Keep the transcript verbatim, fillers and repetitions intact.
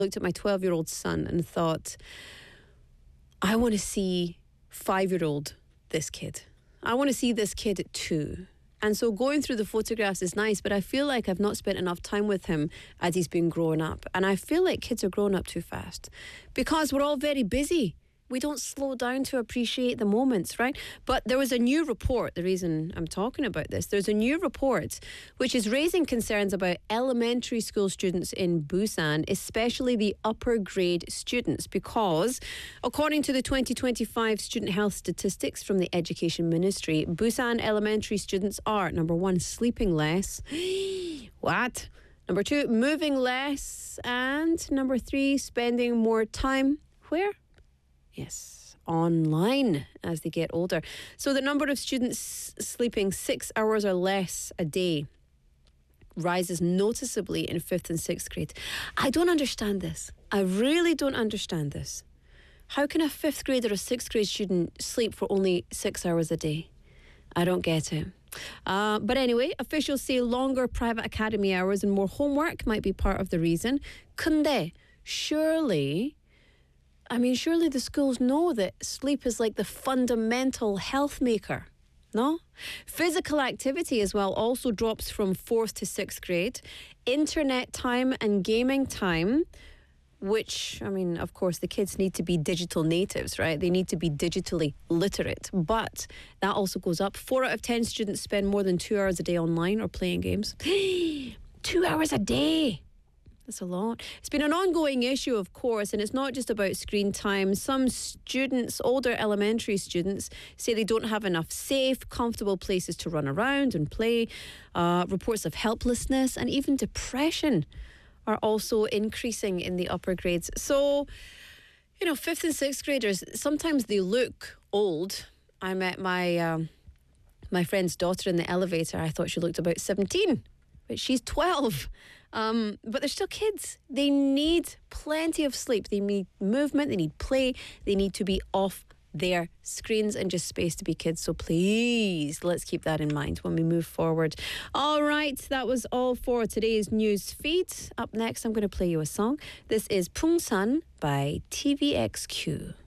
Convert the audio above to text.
looked at my twelve-year-old son and thought, I want to see five-year-old this kid. I want to see this kid at two. And so going through the photographs is nice, but I feel like I've not spent enough time with him as he's been growing up. And I feel like kids are growing up too fast because we're all very busy. We don't slow down to appreciate the moments, right? But there was a new report, the reason I'm talking about this, there's a new report which is raising concerns about elementary school students in Busan, especially the upper grade students, because according to the twenty twenty-five student health statistics from the Education Ministry, Busan elementary students are, number one, sleeping less. What? Number two, moving less. And number three, spending more time where? Yes, online as they get older. So the number of students sleeping six hours or less a day rises noticeably in fifth and sixth grade. I don't understand this. I really don't understand this. How can a fifth grade or a sixth grade student sleep for only six hours a day? I don't get it. Uh, but anyway, officials say longer private academy hours and more homework might be part of the reason. 근데 surely... I mean, surely the schools know that sleep is like the fundamental health maker, no? Physical activity as well also drops from fourth to sixth grade. Internet time and gaming time, which, I mean, of course, the kids need to be digital natives, right? They need to be digitally literate. But that also goes up. Four out of ten students spend more than two hours a day online or playing games. Two hours a day. That's a lot. It's been an ongoing issue, of course, and it's not just about screen time. Some students, older elementary students, say they don't have enough safe, comfortable places to run around and play. Uh, reports of helplessness and even depression are also increasing in the upper grades. So, you know, fifth and sixth graders, sometimes they look old. I met my um, my friend's daughter in the elevator. I thought she looked about seventeen, but she's twelve. Um, but they're still kids. They need plenty of sleep. They need movement. They need play. They need to be off their screens and just space to be kids. So please, let's keep that in mind when we move forward. All right, that was all for today's news feed. Up next, I'm going to play you a song. This is Pungsan by T V X Q.